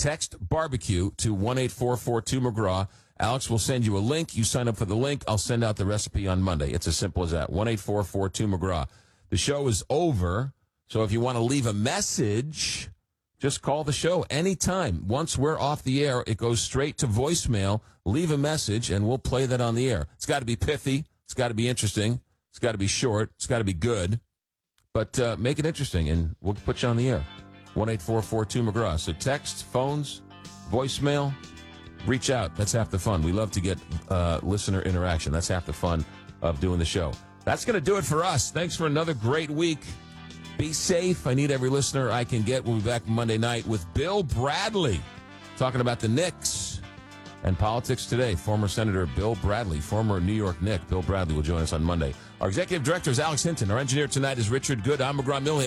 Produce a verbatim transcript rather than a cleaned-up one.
Text barbecue to one eight four four two McGraw. Alex will send you a link. You sign up for the link. I'll send out the recipe on Monday. It's as simple as that. one eight four four two McGraw. The show is over, so if you want to leave a message, just call the show anytime. Once we're off the air, it goes straight to voicemail. Leave a message, and we'll play that on the air. It's got to be pithy. It's got to be interesting. It's got to be short. It's got to be good. But uh, make it interesting, and we'll put you on the air. one eight four four two McGraw. So text, phones, voicemail, reach out. That's half the fun. We love to get uh, listener interaction. That's half the fun of doing the show. That's going to do it for us. Thanks for another great week. Be safe. I need every listener I can get. We'll be back Monday night with Bill Bradley talking about the Knicks and politics today. Former Senator Bill Bradley, former New York Knick, Bill Bradley will join us on Monday. Our executive director is Alex Hinton. Our engineer tonight is Richard Good. I'm McGraw-Milne.